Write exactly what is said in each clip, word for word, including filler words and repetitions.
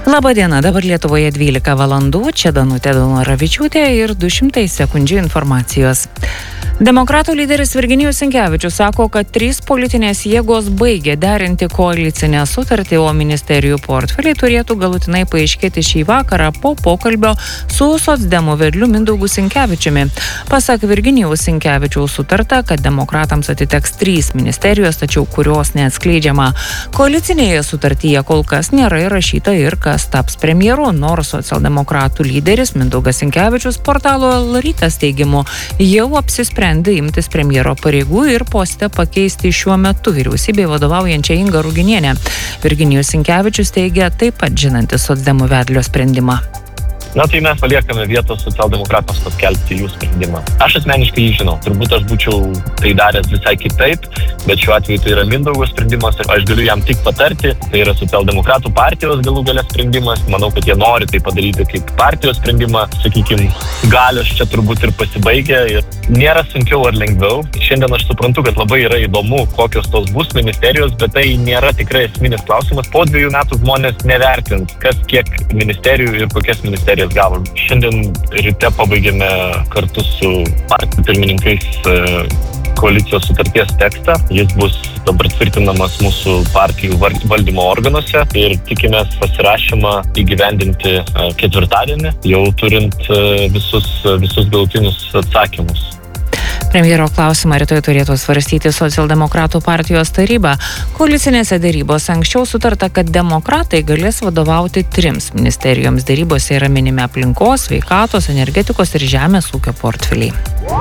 Labą dieną, dabar Lietuvoje dvylika valandų, čia Danutė Daunoravičiūtė ir du šimtai sekundžių informacijos. Demokratų lyderis Virginijus Sinkevičius sako, kad trys politinės jėgos baigė derinti koalicinę sutartį, o ministerijų portfeliai turėtų galutinai paaiškėti šį vakarą po pokalbio su socdemų vedliu Mindaugu Sinkevičiumi. Pasak Virginijaus Sinkevičiaus sutarta, kad demokratams atiteks trys ministerijos, tačiau kurios neatskleidžiama. Koalicinėje sutartyje kol kas nėra įrašyta ir kas taps premjeru, nors socialdemokratų lyderis Mindaugas Sinkevičius portalo L Rytas teigimu jau apsisprendė imtis premjero pareigų ir poste pakeisti šiuo metu vyriausybėje vadovaujančią Ingą Ruginienę. Virginijus Sinkevičius teigia taip pat žinantis socdemų vedlio sprendimą. Na tai mes paliekame vietos socialdemokratams paskelbti jų sprendimą. Aš asmeniškai jį žinau. Turbūt aš būčiau tai daręs visai kitaip, bet šiuo atveju tai yra Mindaugo sprendimas ir aš galiu jam tik patarti. Tai yra socialdemokratų partijos galų gale sprendimas. Manau, kad jie nori tai padaryti kaip partijos sprendimą. Sakykime, galios čia turbūt ir pasibaigia. Ir nėra sunkiau ar lengviau. Šiandien aš suprantu, kad labai yra įdomu, kokios tos bus ministerijos, bet tai nėra tikrai esminis klausimas. Po dviejų metų žmonės nevertins, kas kiek ministerijų ir kokias ministerijas gavo. Šiandien ryte pabaigėme kartu su partijų pirmininkais koalicijos sutarties tekstą. Jis bus dabar tvirtinamas mūsų partijų valdymo organuose ir tikimės pasirašymą įgyvendinti ketvirtadienį, jau turint visus, visus galutinius atsakymus. Premjero klausimą rytoj turėtų svarstyti socialdemokratų partijos taryba. Koalicinėse dėrybose anksčiau sutarta, kad demokratai galės vadovauti trims ministerijoms. Dėrybose yra minimi aplinkos, sveikatos, energetikos ir žemės ūkio portfeliai.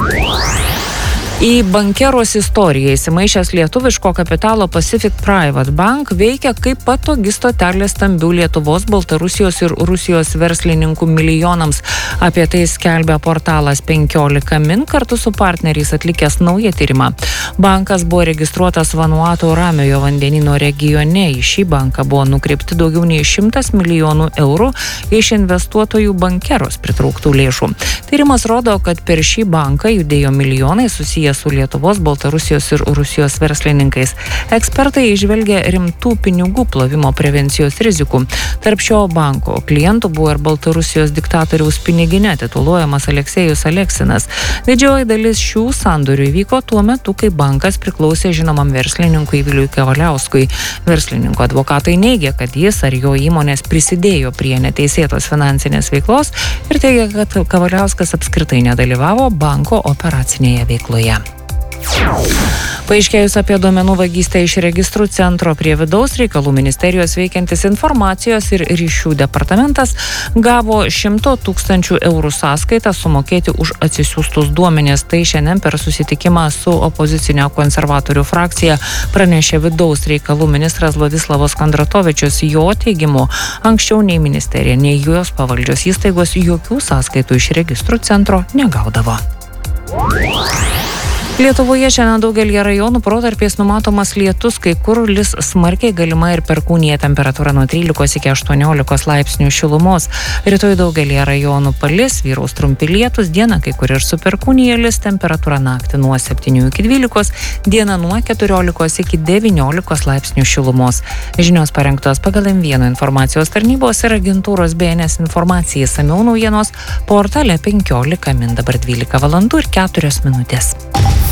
Į bankeros istoriją įsimaišęs lietuviško kapitalo Pacific Private Bank veikia kaip patogi stotelė stambių Lietuvos, Baltarusijos ir Rusijos verslininkų milijonams. Apie tai skelbia portalas penkiolika min kartu su partneriais atlikęs naują tyrimą. Bankas buvo registruotas Vanuato Ramiojo vandenyno regione. Į šį banką buvo nukreipti daugiau nei šimtas milijonų eurų iš investuotojų bankeros pritrauktų lėšų. Tyrimas rodo, kad per šį banką judėjo milijonai susiję su Lietuvos, Baltarusijos ir Rusijos verslininkais. Ekspertai įžvelgia rimtų pinigų plovimo prevencijos rizikų. Tarp šio banko klientų buvo ir Baltarusijos diktatoriaus pinigine tituluojamas Aleksejus Aleksinas. Didžioji dalis šių sandorių įvyko tuo metu, kai bankas priklausė žinomam verslininkui Viliui Kavaliauskui. Verslininko advokatai neigia, kad jis ar jo įmonės prisidėjo prie neteisėtos finansinės veiklos ir teigia, kad Kavaliauskas apskritai nedalyvavo banko operacinėje veikloje. Paaiškėjus apie duomenų vagystę iš registrų centro prie vidaus reikalų ministerijos veikiantis informacijos ir ryšių departamentas gavo šimto tūkstančių eurų sąskaitą sumokėti už atsisiųstus duomenis. Tai šiandien per susitikimą su opozicinio konservatorių frakcija pranešė vidaus reikalų ministras Vladislavas Kondratovičius. Jo teigimu, anksčiau nei ministerija, nei jos pavaldžios įstaigos jokių sąskaitų iš registrų centro negaudavo. Lietuvoje šiandien daugelį rajonų protarpiais numatomas lietus, kai kur lis smarkiai galima ir perkūnija, temperatūra nuo trylikos iki aštuoniolikos laipsnių šilumos. Rytoj daugelį rajonų palis, vyraus trumpi lietus, dieną kai kur ir su perkūnija lis, temperatūra naktį nuo septynių iki dvylikos, dieną nuo keturiolikos iki devyniolikos laipsnių šilumos. Žinios parengtos pagal M vienas informacijos tarnybos ir agentūros B N S informacijai. Išsamiau naujienos portale penkiolika min, dabar dvylika valandų ir keturios minutės.